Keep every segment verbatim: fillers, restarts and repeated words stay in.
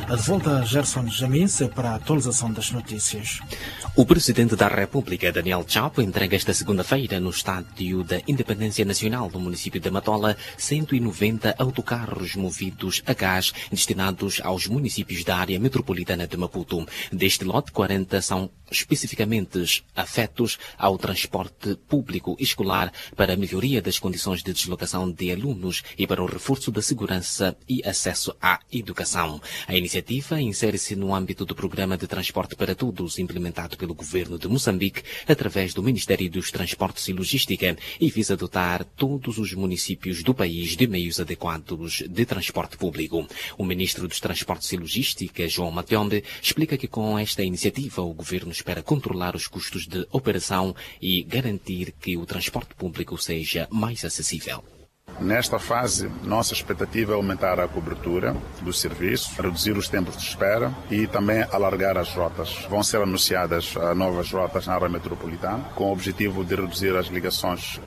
De volta a Gerson Jamis para a atualização das notícias. O Presidente da República, Daniel Chapo, entrega esta segunda-feira no Estádio da Independência Nacional do município de Matola cento e noventa autocarros movidos a gás destinados aos municípios da área metropolitana de Maputo. Deste lote, quarenta são especificamente afetos ao transporte público escolar para a melhoria das condições de deslocação de alunos e para o reforço da segurança e acesso à educação. A iniciativa insere-se no âmbito do Programa de Transporte para Todos, implementado pelo Governo de Moçambique através do Ministério dos Transportes e Logística e visa dotar todos os municípios do país de meios adequados de transporte público. O Ministro dos Transportes e Logística, João Matiombe, explica que com esta iniciativa o Governo espera controlar os custos de operação e garantir que o transporte público seja mais acessível. Nesta fase, nossa expectativa é aumentar a cobertura dos serviços, reduzir os tempos de espera e também alargar as rotas. Vão ser anunciadas novas rotas na área metropolitana, com o objetivo de reduzir as ligações.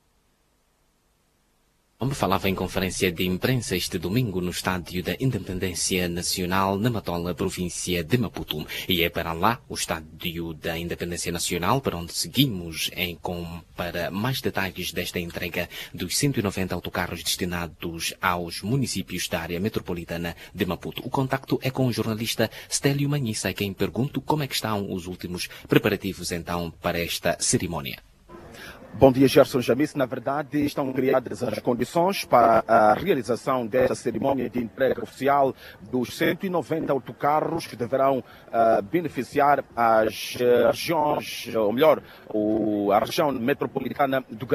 Falava em conferência de imprensa este domingo no Estádio da Independência Nacional, na Matola, província de Maputo. E é para lá, o Estádio da Independência Nacional, para onde seguimos em, com, para mais detalhes desta entrega dos cento e noventa autocarros destinados aos municípios da área metropolitana de Maputo. O contacto é com o jornalista Stélio Manhissa, a quem pergunto como é que estão os últimos preparativos então para esta cerimónia. Bom dia, Gerson Jamis. Na verdade, estão criadas as condições para a realização desta cerimônia de entrega oficial dos cento e noventa autocarros que deverão uh, beneficiar as uh, regiões, ou melhor, o, a região metropolitana do